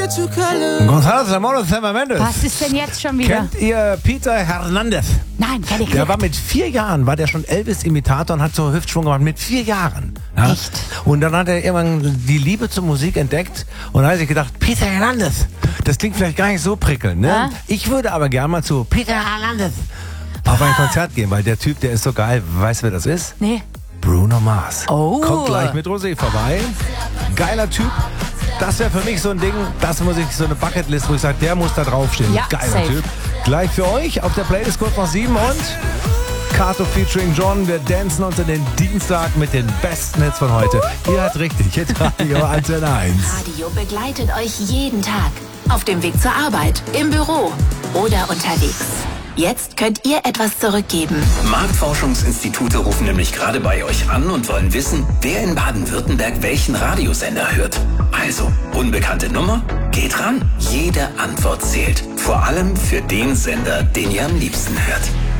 Gonzalo Zamora, Sam Mendes. Was ist denn jetzt schon wieder? Kennt ihr Peter Hernandez? Nein, kenn ich Der nicht. war mit 4 Jahren, war der schon Elvis-Imitator und hat so Hüftschwung gemacht. Mit 4 Jahren. Ja? Echt? Und dann hat er irgendwann die Liebe zur Musik entdeckt und dann hat sich gedacht, Peter Hernandez, das klingt vielleicht gar nicht so prickelnd, ne? Ja. Ich würde aber gerne mal zu Peter Hernandez auf ein Konzert gehen, weil der Typ, der ist so geil. Weißt du, wer das ist? Nee. Bruno Mars. Oh. Kommt gleich mit Rosé vorbei. Geiler Typ. Das wäre für mich so ein Ding, das muss ich, so eine Bucketlist, wo ich sage, der muss da draufstehen. Ja, Geiler safe. Typ. Gleich für euch auf der Playlist kurz nach 7 und Kato featuring John. Wir dancen uns in den Dienstag mit den besten Hits von heute. Ihr hört richtig, Hit Radio Antenne 1. Radio begleitet euch jeden Tag. Auf dem Weg zur Arbeit, im Büro oder unterwegs. Jetzt könnt ihr etwas zurückgeben. Marktforschungsinstitute rufen nämlich gerade bei euch an und wollen wissen, wer in Baden-Württemberg welchen Radiosender hört. Also, unbekannte Nummer? Geht ran. Jede Antwort zählt. Vor allem für den Sender, den ihr am liebsten hört.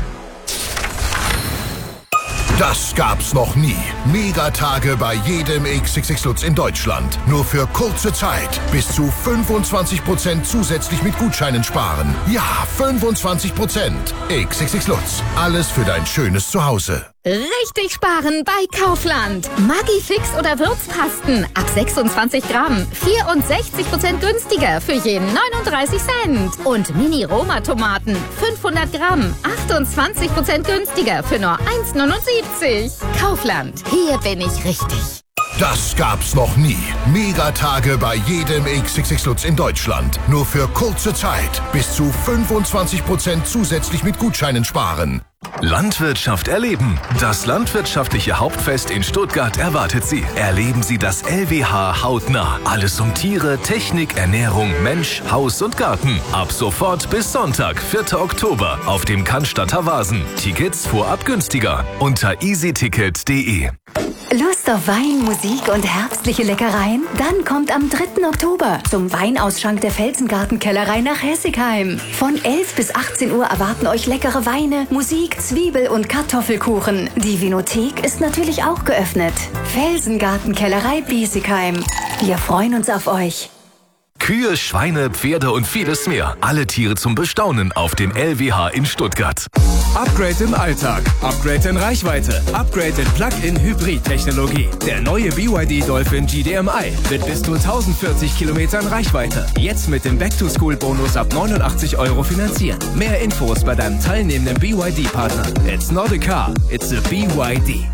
Das gab's noch nie. Megatage bei jedem XXX Lutz in Deutschland. Nur für kurze Zeit. Bis zu 25% zusätzlich mit Gutscheinen sparen. Ja, 25%. XXX Lutz. Alles für dein schönes Zuhause. Richtig sparen bei Kaufland. Maggi-Fix oder Würzpasten ab 26 Gramm. 64% günstiger für jeden 39 Cent. Und Mini-Roma-Tomaten 500 Gramm. 28% günstiger für nur 1,79. Kaufland. Hier bin ich richtig. Das gab's noch nie. Megatage bei jedem XXX Lutz in Deutschland. Nur für kurze Zeit. Bis zu 25% zusätzlich mit Gutscheinen sparen. Landwirtschaft erleben. Das landwirtschaftliche Hauptfest in Stuttgart erwartet Sie. Erleben Sie das LWH hautnah. Alles um Tiere, Technik, Ernährung, Mensch, Haus und Garten. Ab sofort bis Sonntag, 4. Oktober auf dem Cannstatter Vasen. Tickets vorab günstiger unter easyticket.de. Lust auf Wein, Musik und herbstliche Leckereien? Dann kommt am 3. Oktober zum Weinausschank der Felsengartenkellerei nach Hessigheim. Von 11 bis 18 Uhr erwarten euch leckere Weine, Musik, Zwiebel- und Kartoffelkuchen. Die Vinothek ist natürlich auch geöffnet. Felsengartenkellerei Biesigheim. Wir freuen uns auf euch. Kühe, Schweine, Pferde und vieles mehr. Alle Tiere zum Bestaunen auf dem LWH in Stuttgart. Upgrade im Alltag, Upgrade in Reichweite, Upgrade in Plug-in-Hybrid-Technologie. Der neue BYD Dolphin GDMI mit bis zu 1040 Kilometern Reichweite. Jetzt mit dem Back-to-School-Bonus ab 89 € finanzieren. Mehr Infos bei deinem teilnehmenden BYD-Partner. It's not a car, it's a BYD.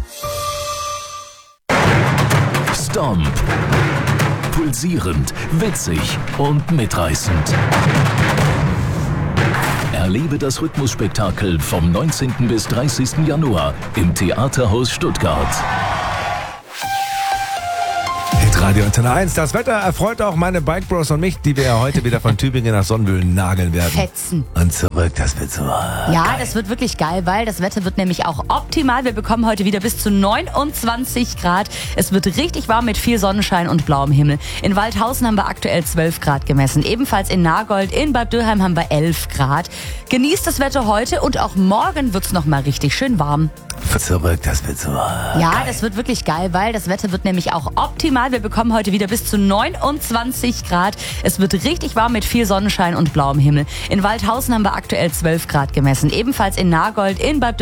Stomp. Pulsierend, witzig und mitreißend. Erlebe das Rhythmusspektakel vom 19. bis 30. Januar im Theaterhaus Stuttgart. Radio Antenne 1. Das Wetter erfreut auch meine Bike Bros und mich, die wir ja heute wieder von Tübingen nach Sonnenbühlen nageln werden. Fetzen. Und zurück, das wird so Ja, geil. das wird wirklich geil, weil das Wetter wird nämlich auch optimal. Wir bekommen heute wieder bis zu 29 Grad. Es wird richtig warm mit viel Sonnenschein und blauem Himmel. In Waldhausen haben wir aktuell 12 Grad gemessen. Ebenfalls in Nagold, in Bad Dürheim haben wir 11 Grad. Genießt das Wetter heute und auch morgen wird es nochmal richtig schön warm. Zurück, das wird so Ja, geil. das wird wirklich geil, weil das Wetter wird nämlich auch optimal. Wir bekommen heute wieder bis zu 29 Grad. Es wird richtig warm mit viel Sonnenschein und blauem Himmel. In Waldhausen haben wir aktuell 12 Grad gemessen. Ebenfalls in Nagold, in Bad